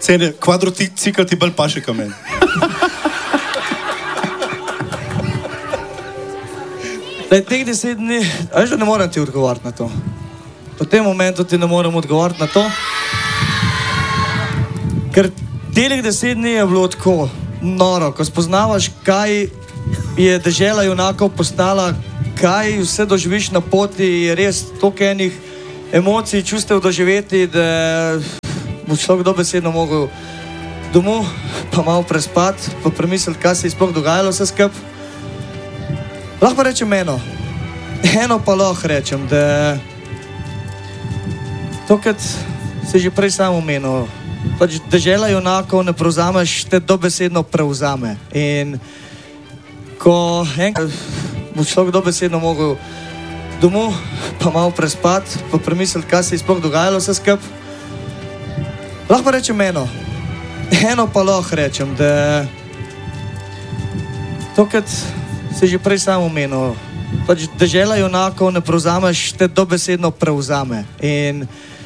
Cene, kvadrocikl ti bolj paše kamen. Teh 10 dni, a že ne morem ti odgovoriti na to. V tem momentu ti ne morem odgovoriti na to, ker telih 10 dni je bilo tako noro, ko spoznavaš, kaj je dežela junakov postala, kaj vse doživiš na poti, je res toliko enih emocij, čustev doživeti, da bo človek dobesedno mogel domov, pa malo prespati, pa premisliti, kaj se je sploh dogajalo vse skupaj. Lahko pa rečem eno pa lahko rečem, da to, kad si že prej sam omenil, pač dežela junakov ne prevzameš, te dobesedno prevzame. In ko enkrat bo človek dobesedno mogel domov, pa malo prespati, pa premisliti, kaj se je sploh dogajalo vse skupaj. Lahko pa rečem eno pa lahko rečem, da to, kad si že prej sam omenil, pač dežela junakov ne prevzameš, te dobesedno prevzame. In